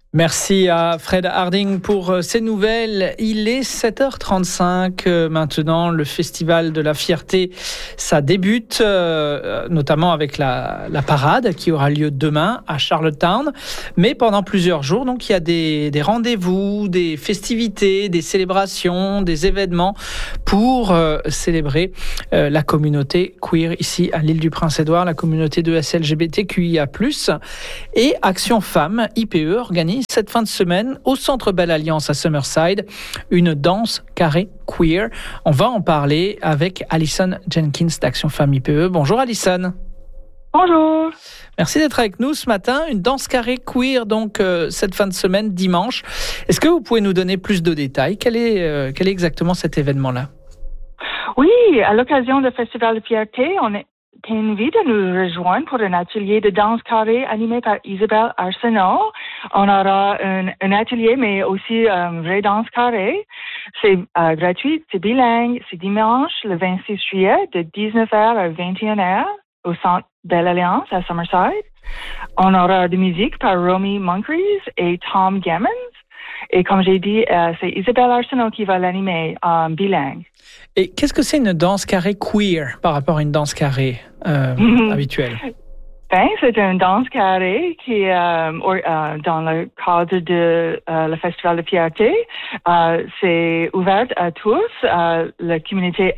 Merci à Fred Harding pour ces nouvelles. Il est 7h35 maintenant. Le Festival de la Fierté, ça débute, notamment avec la parade qui aura lieu demain à Charlottetown. Mais pendant plusieurs jours, donc, il y a des rendez-vous, des festivités, des célébrations, des événements pour célébrer la communauté queer ici à l'île du Prince-Édouard, la communauté de LGBTQIA+. Et Action Femmes, IPE, organise cette fin de semaine au Centre Belle Alliance à Summerside une danse carré queer. On va en parler avec Alison Jenkins d'Action Femmes IPE. Bonjour Alison. Bonjour. Merci d'être avec nous ce matin. Une danse carré queer donc cette fin de semaine dimanche. Est-ce que vous pouvez nous donner plus de détails? Quel est exactement cet événement-là? Oui, à l'occasion du Festival de Fierté, on est invite à nous rejoindre pour un atelier de danse carré animé par Isabelle Arsenault. On aura un atelier, mais aussi une vraie danse carré. C'est gratuit, c'est bilingue. C'est dimanche, le 26 juillet, de 19h à 21h au Centre Belle Alliance à Summerside. On aura de musique par Romy Moncrief et Tom Gammons. Et comme j'ai dit, c'est Isabelle Arsenault qui va l'animer en bilingue. Et qu'est-ce que c'est une danse carré queer par rapport à une danse carré habituelle? Ben, c'est une danse carré qui est dans le cadre de le Festival de Fierté. C'est ouvert à tous, la communauté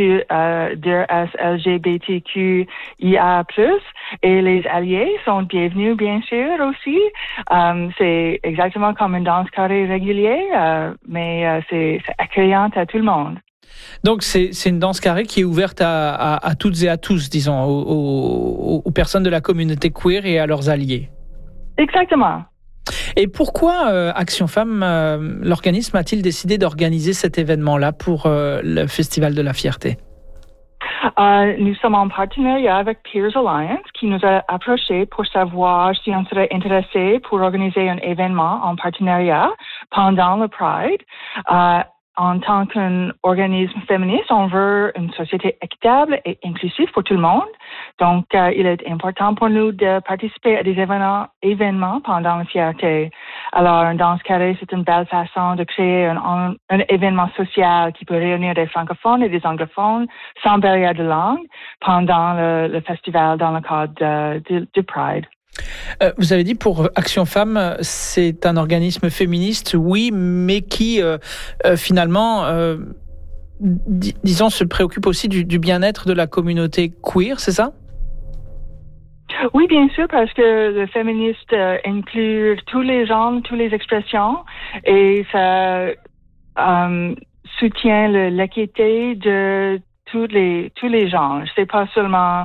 de LGBTQIA+, et les alliés sont bienvenus, bien sûr, aussi. C'est exactement comme une danse carré régulière, mais c'est accueillant à tout le monde. Donc, c'est une danse carré qui est ouverte à toutes et à tous, disons, aux personnes de la communauté queer et à leurs alliés. Exactement. Et pourquoi Action Femmes, l'organisme, a-t-il décidé d'organiser cet événement-là pour le Festival de la Fierté? Nous sommes en partenariat avec Peers Alliance qui nous a approchés pour savoir si on serait intéressé pour organiser un événement en partenariat pendant le Pride. En tant qu'un organisme féministe, on veut une société équitable et inclusive pour tout le monde. Donc, il est important pour nous de participer à des événements pendant la fierté. Alors, un danse carré, c'est une belle façon de créer un événement social qui peut réunir des francophones et des anglophones sans barrière de langue pendant le festival dans le cadre du Pride. Vous avez dit pour Action Femmes, c'est un organisme féministe, oui, mais qui finalement, disons, se préoccupe aussi du bien-être de la communauté queer, c'est ça? Oui, bien sûr, parce que le féministe inclut tous les genres, toutes les expressions, et ça soutient l'équité de tous les genres. C'est pas seulement,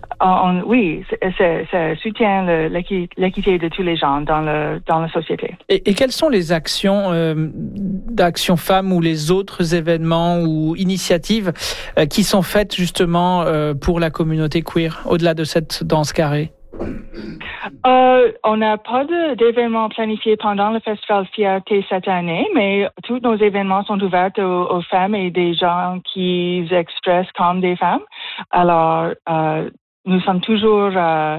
ça soutient l'équité de tous les genres dans la société. Et quelles sont les actions d'Action Femmes ou les autres événements ou initiatives qui sont faites justement pour la communauté queer, au-delà de cette danse carrée? On n'a pas d'événements planifiés pendant le Festival Fierté cette année, mais tous nos événements sont ouverts aux femmes et des gens qui s'expressent comme des femmes. Alors, nous sommes toujours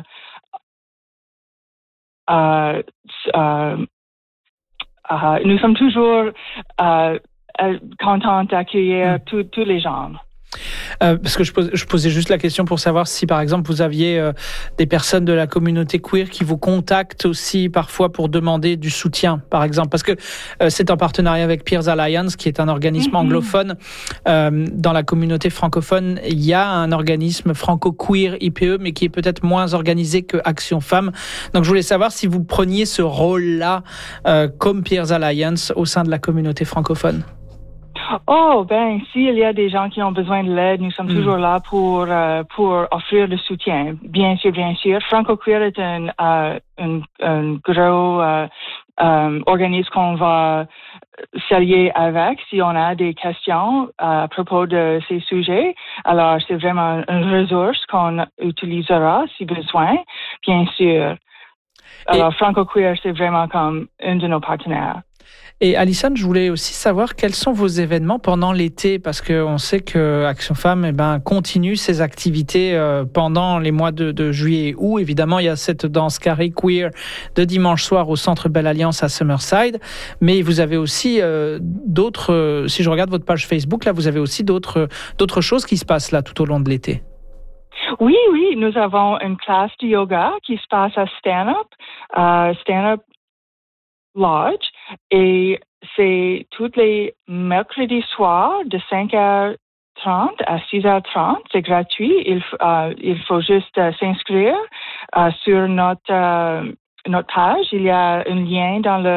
contents d'accueillir tous les gens. Parce que je posais juste la question pour savoir si, par exemple, vous aviez des personnes de la communauté queer qui vous contactent aussi parfois pour demander du soutien, par exemple. Parce que c'est en partenariat avec Peers Alliance, qui est un organisme anglophone. Dans la communauté francophone, il y a un organisme franco-queer IPE, mais qui est peut-être moins organisé que Action Femmes. Donc, je voulais savoir si vous preniez ce rôle-là comme Peers Alliance au sein de la communauté francophone. Oh, ben, s'il y a des gens qui ont besoin de l'aide, nous sommes toujours là pour offrir le soutien. Bien sûr, bien sûr. Franco-Queer est un gros organisme qu'on va s'allier avec si on a des questions à propos de ces sujets. Alors, c'est vraiment une ressource qu'on utilisera si besoin, bien sûr. Alors, Franco-Queer, c'est vraiment comme un de nos partenaires. Et Alison, je voulais aussi savoir quels sont vos événements pendant l'été, parce qu'on sait que Action Femmes continue ses activités pendant les mois de juillet et août. Évidemment, il y a cette danse carré queer de dimanche soir au Centre Belle Alliance à Summerside, mais vous avez aussi d'autres, si je regarde votre page Facebook, là, vous avez aussi d'autres choses qui se passent là tout au long de l'été. Oui, nous avons une classe de yoga qui se passe à Stand-Up Lodge, et c'est tous les mercredis soirs de 5h30 à 6h30. C'est gratuit. Il faut juste s'inscrire sur notre page. Il y a un lien dans